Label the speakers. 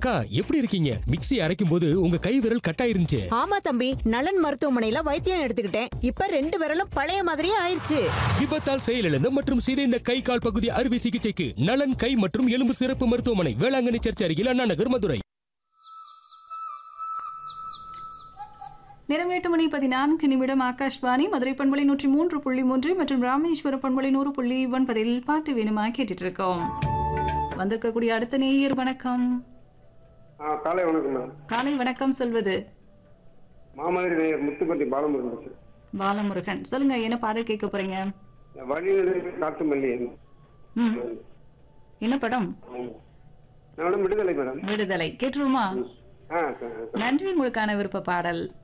Speaker 1: அக்கா எப்படி இருக்கீங்க? மிக்ஸி அரைக்கும் போது உங்க கை விரல் கட்டாயிருந்துச்சு.
Speaker 2: ஆமா தம்பி, நலன் மருத்துவமனையில வைத்தியம் எடுத்துக்கிட்டேன். இப்ப 2 விரலும் பழைய மாதிரியே ஆயிருச்சு.
Speaker 1: விபத்தால் செயலிழந்த மற்றும் சிதைந்த கை கால் பகுதி அறுவை சிகிச்சைக்கு நலன் கை மற்றும் எலும்பு சிறப்பு மருத்துவமனை, வேளாங்கண்ணி சர்ச் அருகில், அண்ணா நகர், மதுரை.
Speaker 3: நேரம் 8:14 ஆகாஷ்வாணி மதுரை பண்பலை 103.3 மற்றும் ராமேஸ்வரம் பண்பலை 100.9 பாட்டு வேணுமா கேட்டுட்டு இருக்கோம். வந்திருக்கக்கூடிய அடுத்த நேயர் வணக்கம்.
Speaker 4: காலை வணக்கம் மேடம்.
Speaker 3: காலை வணக்கம் சொல்வது
Speaker 4: மாமதுரை நேயர் முத்துப்பட்டி பாலமுருகன்.
Speaker 3: பாலமுருகன், சொல்லுங்க என்ன பாடல் கேட்க போறீங்க?
Speaker 4: வழிநடை காட்டு மல்லி.
Speaker 3: என்ன படம்?
Speaker 4: விடுதலை மேடம்.
Speaker 3: விடுதலை கேட்டுருமா? நன்றி, உங்களுக்கான விருப்ப பாடல்.